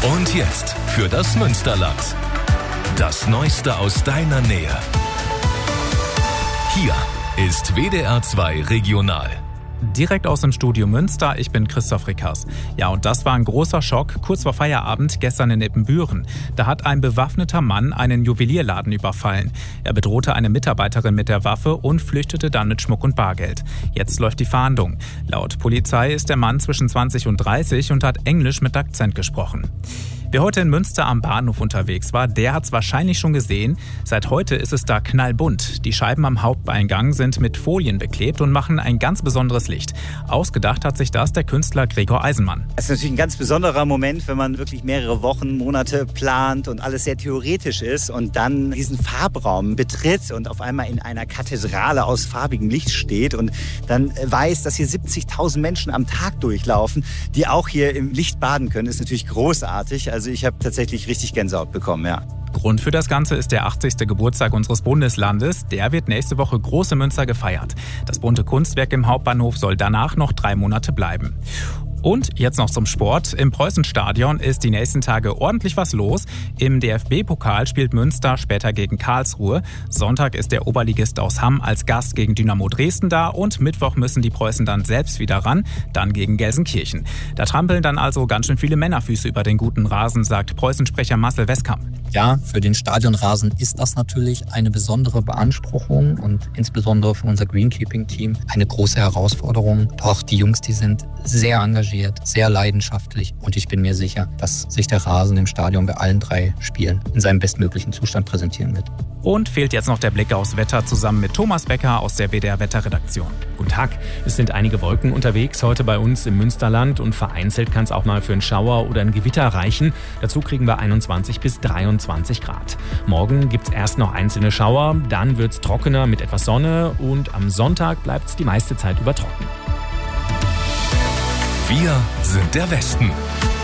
Und jetzt für das Münsterland. Das Neueste aus deiner Nähe. Hier ist WDR 2 Regional. Direkt aus dem Studio Münster, ich bin Christoph Rickers. Ja, und das war ein großer Schock kurz vor Feierabend gestern in Ippenbüren. Da hat ein bewaffneter Mann einen Juwelierladen überfallen. Er bedrohte eine Mitarbeiterin mit der Waffe und flüchtete dann mit Schmuck und Bargeld. Jetzt läuft die Fahndung. Laut Polizei ist der Mann zwischen 20 und 30 und hat Englisch mit Akzent gesprochen. Wer heute in Münster am Bahnhof unterwegs war, der hat es wahrscheinlich schon gesehen. Seit heute ist es da knallbunt. Die Scheiben am Haupteingang sind mit Folien beklebt und machen ein ganz besonderes Licht. Ausgedacht hat sich das der Künstler Gregor Eisenmann. Es ist natürlich ein ganz besonderer Moment, wenn man wirklich mehrere Wochen, Monate plant und alles sehr theoretisch ist und dann diesen Farbraum betritt und auf einmal in einer Kathedrale aus farbigem Licht steht und dann weiß, dass hier 70.000 Menschen am Tag durchlaufen, die auch hier im Licht baden können, ist natürlich großartig. Also ich habe tatsächlich richtig Gänsehaut bekommen, ja. Grund für das Ganze ist der 80. Geburtstag unseres Bundeslandes. Der wird nächste Woche groß in Münster gefeiert. Das bunte Kunstwerk im Hauptbahnhof soll danach noch 3 Monate bleiben. Und jetzt noch zum Sport. Im Preußenstadion ist die nächsten Tage ordentlich was los. Im DFB-Pokal spielt Münster später gegen Karlsruhe. Sonntag ist der Oberligist aus Hamm als Gast gegen Dynamo Dresden da und Mittwoch müssen die Preußen dann selbst wieder ran, dann gegen Gelsenkirchen. Da trampeln dann also ganz schön viele Männerfüße über den guten Rasen, sagt Preußensprecher Marcel Westkamp. Ja, für den Stadionrasen ist das natürlich eine besondere Beanspruchung und insbesondere für unser Greenkeeping-Team eine große Herausforderung. Doch die Jungs, die sind sehr engagiert, sehr leidenschaftlich und ich bin mir sicher, dass sich der Rasen im Stadion bei allen 3 Spielen in seinem bestmöglichen Zustand präsentieren wird. Und fehlt jetzt noch der Blick aufs Wetter zusammen mit Thomas Becker aus der WDR-Wetterredaktion. Guten Tag. Es sind einige Wolken unterwegs heute bei uns im Münsterland und vereinzelt kann es auch mal für einen Schauer oder ein Gewitter reichen. Dazu kriegen wir 21 bis 23 Grad. Morgen gibt es erst noch einzelne Schauer, dann wird es trockener mit etwas Sonne und am Sonntag bleibt es die meiste Zeit über trocken. Wir sind der Westen.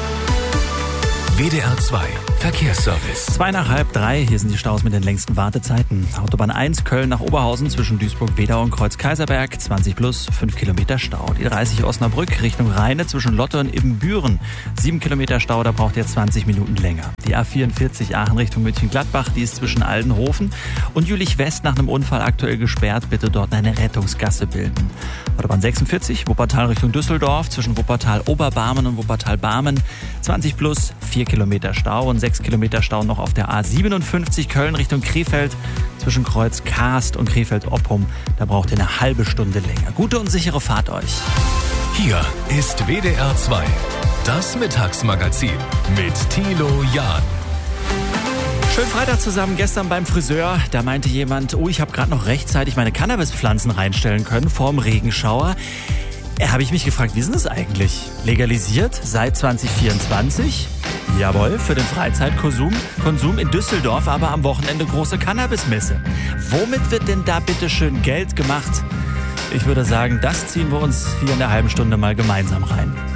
WDR 2 Verkehrsservice. 2:30, hier sind die Staus mit den längsten Wartezeiten. Autobahn 1 Köln nach Oberhausen zwischen Duisburg-Wedau und Kreuz-Kaiserberg, 20 plus, 5 Kilometer Stau. Die 30 Osnabrück Richtung Rheine zwischen Lotte und Ibbenbüren, 7 Kilometer Stau, da braucht ihr 20 Minuten länger. Die A44 Aachen Richtung München-Gladbach, die ist zwischen Aldenhofen und Jülich West nach einem Unfall aktuell gesperrt, bitte dort eine Rettungsgasse bilden. Autobahn 46 Wuppertal Richtung Düsseldorf zwischen Wuppertal-Oberbarmen und Wuppertal-Barmen, 20 plus, 4 Kilometer Stau und 6 Kilometer Stau noch auf der A57 Köln Richtung Krefeld zwischen Kreuz Karst und Krefeld-Oppum. Da braucht ihr eine halbe Stunde länger. Gute und sichere Fahrt euch. Hier ist WDR 2, das Mittagsmagazin mit Thilo Jahn. Schönen Freitag zusammen. Gestern beim Friseur, da meinte jemand, ich habe gerade noch rechtzeitig meine Cannabispflanzen reinstellen können vorm Regenschauer. Habe ich mich gefragt, wie ist denn das eigentlich? Legalisiert seit 2024? Jawohl, für den Freizeitkonsum in Düsseldorf, aber am Wochenende große Cannabismesse. Womit wird denn da bitte schön Geld gemacht? Ich würde sagen, das ziehen wir uns hier in der halben Stunde mal gemeinsam rein.